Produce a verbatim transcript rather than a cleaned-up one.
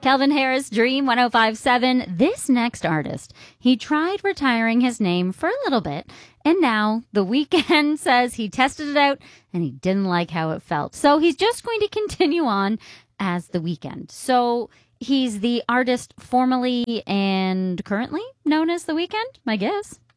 Calvin Harris, Dream one oh five point seven. This next artist, he tried retiring his name for a little bit, and now The Weeknd says he tested it out and he didn't like how it felt. So he's just going to continue on as The Weeknd. So he's the artist formerly and currently known as The Weeknd, I guess.